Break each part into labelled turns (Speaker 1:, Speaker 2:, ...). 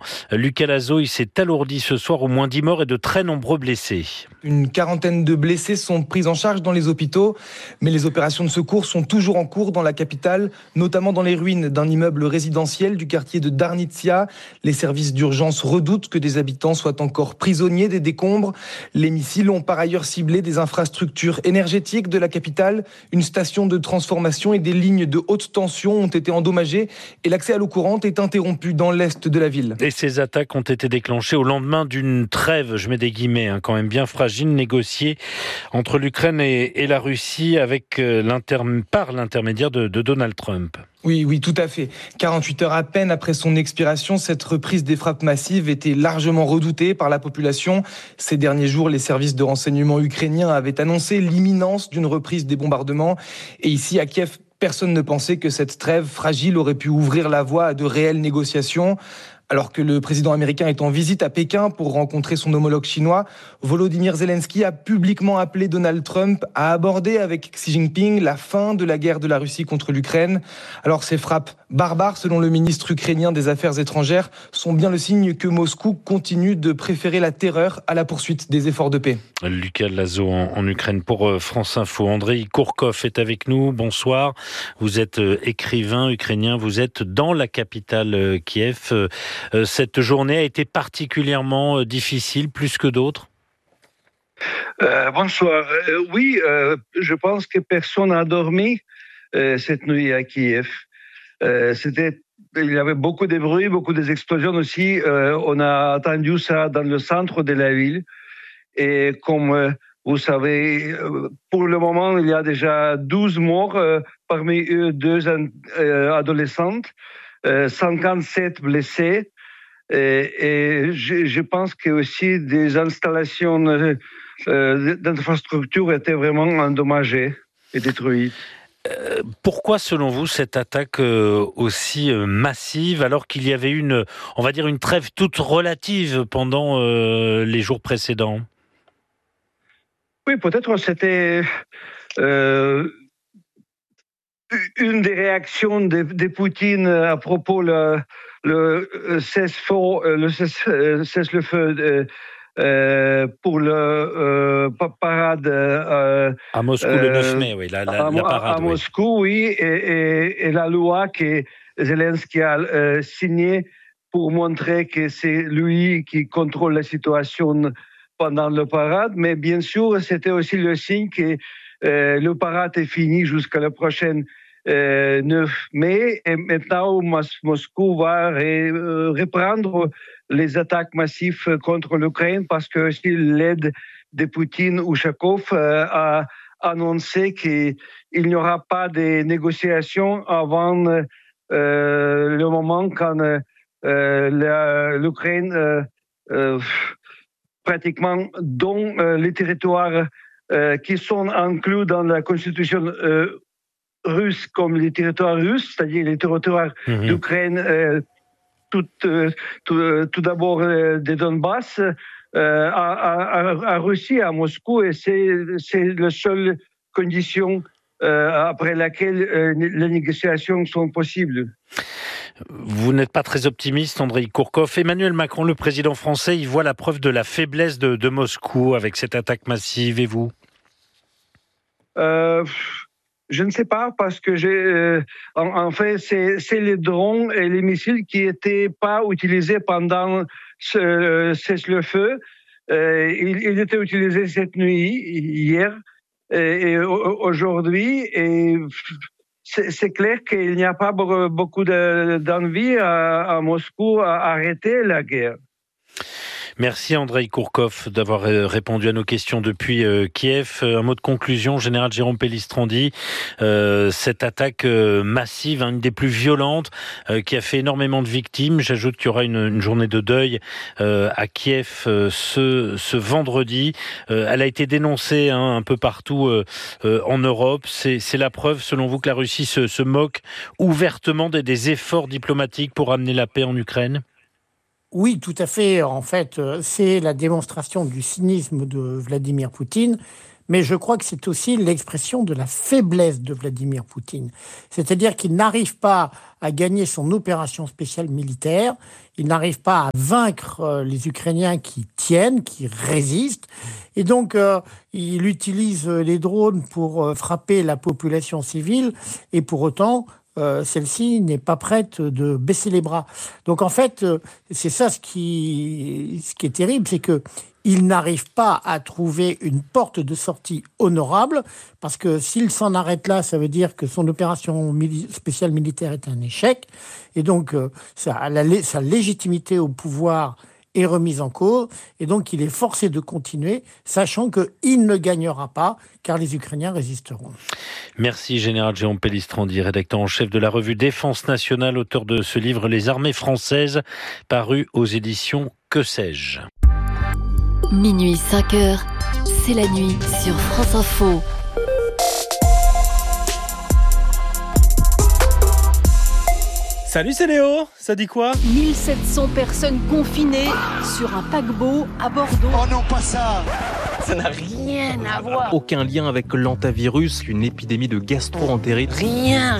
Speaker 1: Lucas Lazo, il s'est alourdi ce soir, au moins 10 morts et de très nombreux blessés.
Speaker 2: Une quarantaine de blessés sont pris en charge dans les hôpitaux, mais les opérations de secours sont toujours en cours dans la capitale, notamment dans les ruines d'un immeuble résidentiel du quartier de Darnitsia. Les services d'urgence redoutent que des habitants soient encore prisonniers des décombres. Les missiles ont par ailleurs ciblé des infrastructures énergétiques de la capitale. Une station de transformation et des lignes de haute tension ont été endommagées et l'accès à l'eau courante est interrompu dans l'est de la ville.
Speaker 1: Et ces attaques ont été déclenchées au lendemain d'une trêve, je mets des guillemets, quand même bien fragile, négociée entre l'Ukraine et la Russie avec par l'intermédiaire de Donald Trump.
Speaker 2: Oui, tout à fait. 48 heures à peine après son expiration, cette reprise des frappes massives était largement redoutée par la population. Ces derniers jours, les services de renseignement ukrainiens avaient annoncé l'imminence d'une reprise des bombardements. Et ici, à Kiev, personne ne pensait que cette trêve fragile aurait pu ouvrir la voie à de réelles négociations. Alors que le président américain est en visite à Pékin pour rencontrer son homologue chinois, Volodymyr Zelensky a publiquement appelé Donald Trump à aborder avec Xi Jinping la fin de la guerre de la Russie contre l'Ukraine. Alors ces frappes barbares, selon le ministre ukrainien des Affaires étrangères, sont bien le signe que Moscou continue de préférer la terreur à la poursuite des efforts de paix.
Speaker 1: Lucas Lazo en Ukraine pour France Info. Andrei Kourkov est avec nous. Bonsoir. Vous êtes écrivain ukrainien. Vous êtes dans la capitale Kiev. Cette journée a été particulièrement difficile, plus que d'autres?
Speaker 3: Bonsoir. Oui, je pense que personne n'a dormi cette nuit à Kiev. Il y avait beaucoup de bruit, beaucoup d'explosions aussi. On a entendu ça dans le centre de la ville. Et comme vous savez, pour le moment, il y a déjà 12 morts, parmi eux 2 adolescentes, 57 blessés. Et je pense que aussi des installations d'infrastructures étaient vraiment endommagées et détruites.
Speaker 1: Pourquoi, selon vous, cette attaque aussi massive, alors qu'il y avait une trêve toute relative pendant les jours précédents?
Speaker 3: Oui, peut-être c'était une des réactions de Poutine à propos le cesse-le-feu pour le parade
Speaker 1: à Moscou le 9 mai, oui, la parade.
Speaker 3: À Moscou, oui, et la loi que Zelensky a signée pour montrer que c'est lui qui contrôle la situation pendant le parade, mais bien sûr, c'était aussi le signe que le parade est fini jusqu'à la prochaine 9 mai, et maintenant Moscou va reprendre les attaques massives contre l'Ukraine parce que l'aide de Poutine, Ushakov, a annoncé qu'il n'y aura pas de négociations avant le moment quand l'Ukraine pratiquement dont les territoires qui sont inclus dans la constitution russe comme les territoires russes, c'est-à-dire les territoires d'Ukraine, tout d'abord des Donbass, à Russie, à Moscou, et c'est la seule condition après laquelle les négociations sont possibles.
Speaker 1: Vous n'êtes pas très optimiste, Andrei Kourkov. Emmanuel Macron, le président français, il voit la preuve de la faiblesse de Moscou avec cette attaque massive, et vous?
Speaker 3: Je ne sais pas, parce que en fait, c'est les drones et les missiles qui n'étaient pas utilisés pendant ce cessez-le-feu. Ils étaient utilisés cette nuit, hier et aujourd'hui. Et c'est clair qu'il n'y a pas beaucoup d'envie à Moscou à arrêter la guerre.
Speaker 1: Merci Andrei Kourkov d'avoir répondu à nos questions depuis Kiev. Un mot de conclusion, général Jérôme Pellistrandi. Cette attaque massive, une des plus violentes, qui a fait énormément de victimes. J'ajoute qu'il y aura une journée de deuil à Kiev ce vendredi. Elle a été dénoncée un peu partout en Europe. C'est la preuve, selon vous, que la Russie se moque ouvertement des efforts diplomatiques pour amener la paix en Ukraine?
Speaker 4: Oui, tout à fait. En fait, c'est la démonstration du cynisme de Vladimir Poutine. mais je crois que c'est aussi l'expression de la faiblesse de Vladimir Poutine. C'est-à-dire qu'il n'arrive pas à gagner son opération spéciale militaire, il n'arrive pas à vaincre les Ukrainiens qui tiennent, qui résistent, et donc il utilise les drones pour frapper la population civile, et pour autant, celle-ci n'est pas prête de baisser les bras. Donc en fait, c'est ça ce qui est terrible, c'est que il n'arrive pas à trouver une porte de sortie honorable, parce que s'il s'en arrête là, ça veut dire que son opération spéciale militaire est un échec, et donc sa légitimité au pouvoir est remise en cause, et donc il est forcé de continuer, sachant qu'il ne gagnera pas, car les Ukrainiens résisteront.
Speaker 1: Merci Général Jérôme Pellistrandi, rédacteur en chef de la revue Défense Nationale, auteur de ce livre « Les armées françaises », paru aux éditions Que sais-je.
Speaker 5: Minuit 5h, c'est la nuit sur France Info.
Speaker 6: Salut, c'est Léo, ça dit quoi ?
Speaker 7: 1700 personnes confinées sur un paquebot à Bordeaux.
Speaker 8: Oh non, pas ça!
Speaker 7: Ça n'a rien à voir.
Speaker 9: Aucun lien avec l'hantavirus, une épidémie de gastro-entérite.
Speaker 7: Rien.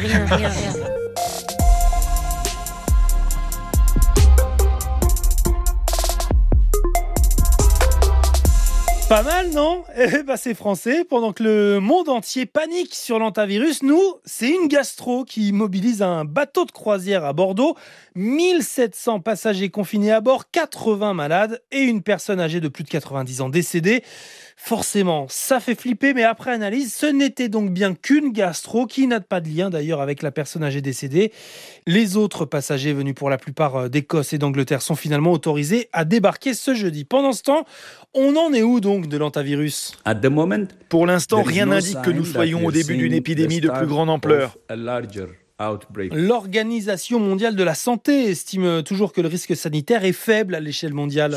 Speaker 6: Pas mal, non ? C'est français. Pendant que le monde entier panique sur l'hantavirus, nous, c'est une gastro qui mobilise un bateau de croisière à Bordeaux. 1700 passagers confinés à bord, 80 malades et une personne âgée de plus de 90 ans décédée. Forcément, ça fait flipper, mais après analyse, ce n'était donc bien qu'une gastro qui n'a pas de lien d'ailleurs avec la personne âgée décédée. Les autres passagers venus pour la plupart d'Écosse et d'Angleterre sont finalement autorisés à débarquer ce jeudi. Pendant ce temps, on en est où donc de l'hantavirus ?
Speaker 10: Pour l'instant, rien n'indique que nous soyons au début d'une épidémie de plus grande ampleur.
Speaker 6: L'Organisation mondiale de la santé estime toujours que le risque sanitaire est faible à l'échelle mondiale.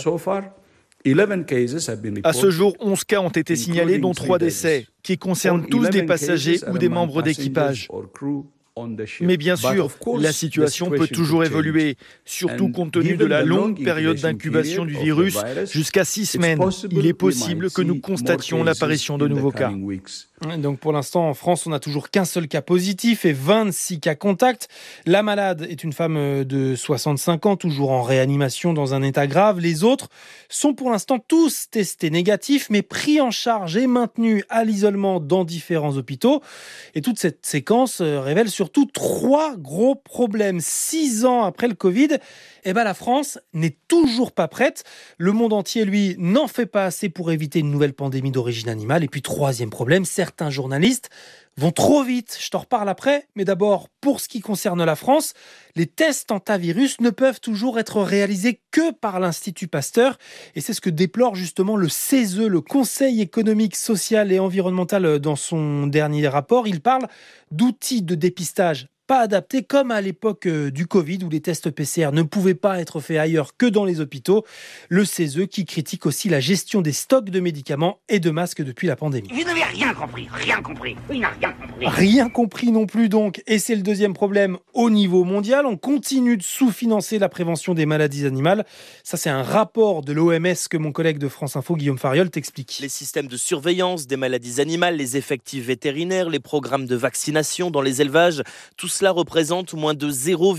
Speaker 10: À ce jour, 11 cas ont été signalés, dont 3 décès, qui concernent tous des passagers ou des membres d'équipage. Mais bien sûr, la situation peut toujours évoluer, surtout compte tenu de la longue période d'incubation du virus, jusqu'à 6 semaines. Il est possible que nous constations l'apparition de nouveaux cas.
Speaker 6: Donc pour l'instant, en France, on n'a toujours qu'un seul cas positif et 26 cas contacts. La malade est une femme de 65 ans, toujours en réanimation dans un état grave. Les autres sont pour l'instant tous testés négatifs, mais pris en charge et maintenus à l'isolement dans différents hôpitaux. Et toute cette séquence révèle surtout 3 gros problèmes. 6 ans après le Covid, la France n'est toujours pas prête. Le monde entier, lui, n'en fait pas assez pour éviter une nouvelle pandémie d'origine animale. Et puis, 3e problème, certains journalistes vont trop vite. Je t'en reparle après. Mais d'abord, pour ce qui concerne la France, les tests hantavirus ne peuvent toujours être réalisés que par l'Institut Pasteur. Et c'est ce que déplore justement le CESE, le Conseil économique, social et environnemental, dans son dernier rapport. Il parle d'outils de dépistage pas adaptés, comme à l'époque du Covid où les tests PCR ne pouvaient pas être faits ailleurs que dans les hôpitaux. Le CESE qui critique aussi la gestion des stocks de médicaments et de masques depuis la pandémie.
Speaker 11: Vous n'avez rien compris. Il n'a rien compris.
Speaker 6: Rien compris non plus donc. Et c'est le 2e problème au niveau mondial. On continue de sous-financer la prévention des maladies animales. Ça, c'est un rapport de l'OMS que mon collègue de France Info, Guillaume Fariol, t'explique.
Speaker 12: Les systèmes de surveillance des maladies animales, les effectifs vétérinaires, les programmes de vaccination dans les élevages, tout cela représente moins de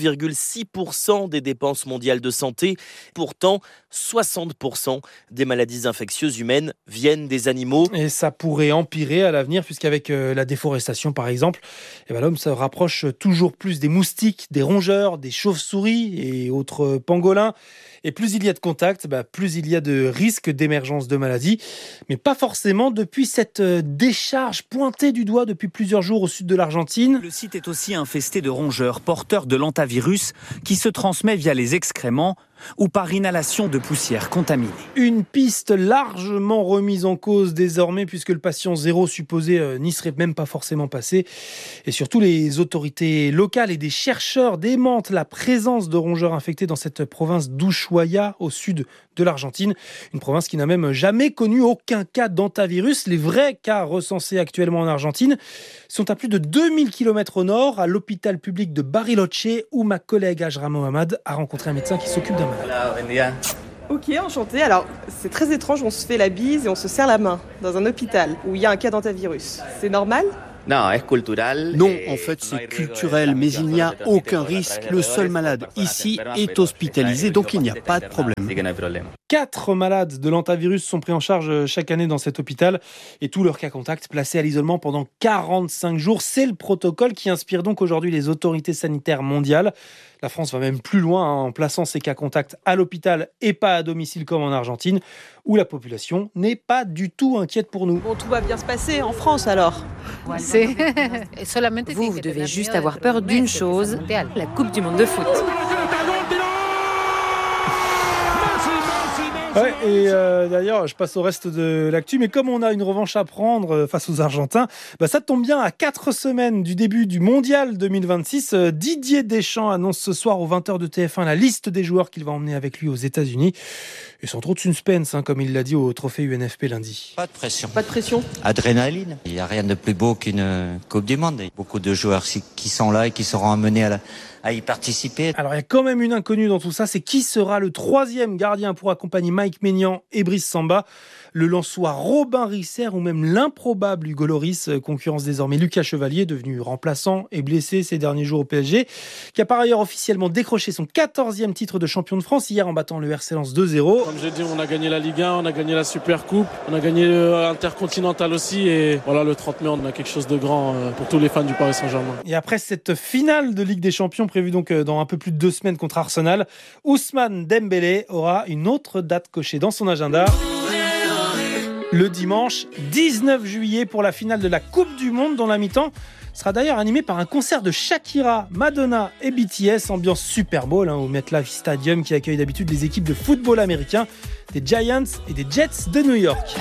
Speaker 12: 0,6% des dépenses mondiales de santé. Pourtant, 60% des maladies infectieuses humaines viennent des animaux.
Speaker 6: Et ça pourrait empirer à l'avenir, puisqu'avec la déforestation, par exemple, l'homme se rapproche toujours plus des moustiques, des rongeurs, des chauves-souris et autres pangolins. Et plus il y a de contacts, plus il y a de risques d'émergence de maladies. Mais pas forcément depuis cette décharge pointée du doigt depuis plusieurs jours au sud de l'Argentine.
Speaker 13: Le site est aussi infesté de rongeurs porteurs de l'hantavirus qui se transmet via les excréments ou par inhalation de poussière contaminée.
Speaker 6: Une piste largement remise en cause désormais puisque le patient zéro supposé n'y serait même pas forcément passé. Et surtout, les autorités locales et des chercheurs démentent la présence de rongeurs infectés dans cette province d'Ushuaia au sud de l'Argentine. Une province qui n'a même jamais connu aucun cas d'hantavirus. Les vrais cas recensés actuellement en Argentine sont à plus de 2000 km au nord, à l'hôpital public de Bariloche, où ma collègue Ajra Mohamed a rencontré un médecin qui s'occupe d'un malade.
Speaker 8: Ok, enchanté. Alors, c'est très étrange, on se fait la bise et on se serre la main dans un hôpital où il y a un cas d'hantavirus. C'est normal ?
Speaker 14: Non, en fait, c'est culturel, mais il n'y a aucun risque. Le seul malade ici est hospitalisé, donc il n'y a pas de problème.
Speaker 6: 4 malades de l'hantavirus sont pris en charge chaque année dans cet hôpital et tous leurs cas contacts placés à l'isolement pendant 45 jours. C'est le protocole qui inspire donc aujourd'hui les autorités sanitaires mondiales. La France va même plus loin en plaçant ces cas contacts à l'hôpital et pas à domicile comme en Argentine, où la population n'est pas du tout inquiète pour nous.
Speaker 8: Bon, tout va bien se passer en France alors.
Speaker 15: Vous devez juste avoir peur d'une chose, la Coupe du Monde de foot.
Speaker 6: Ouais, et d'ailleurs, je passe au reste de l'actu, mais comme on a une revanche à prendre face aux Argentins, ça tombe bien, à 4 semaines du début du Mondial 2026, Didier Deschamps annonce ce soir aux 20h de TF1 la liste des joueurs qu'il va emmener avec lui aux États-Unis. Et sans trop de suspense, comme il l'a dit au trophée UNFP lundi.
Speaker 16: Pas de pression.
Speaker 8: Pas de pression.
Speaker 16: Adrénaline. Il n'y a rien de plus beau qu'une Coupe du Monde. Il y a beaucoup de joueurs qui sont là et qui seront amenés à y participer.
Speaker 6: Alors il y a quand même une inconnue dans tout ça, c'est qui sera le 3e gardien pour accompagner Mike Maignan et Brice Samba. Le Lensois Robin Risser ou même l'improbable Hugo Lloris, concurrence désormais Lucas Chevalier, devenu remplaçant et blessé ces derniers jours au PSG, qui a par ailleurs officiellement décroché son 14e titre de champion de France hier en battant le RC Lens 2-0.
Speaker 17: Comme j'ai dit, on a gagné la Ligue 1, on a gagné la Super Coupe, on a gagné l'Intercontinental aussi et voilà, le 30 mai on a quelque chose de grand pour tous les fans du Paris Saint-Germain.
Speaker 6: Et après cette finale de Ligue des Champions prévue donc dans un peu plus de 2 semaines contre Arsenal, Ousmane Dembélé aura une autre date cochée dans son agenda. Le dimanche 19 juillet pour la finale de la Coupe du Monde, dont la mi-temps sera d'ailleurs animée par un concert de Shakira, Madonna et BTS, ambiance Super Bowl au MetLife Stadium qui accueille d'habitude les équipes de football américain des Giants et des Jets de New York.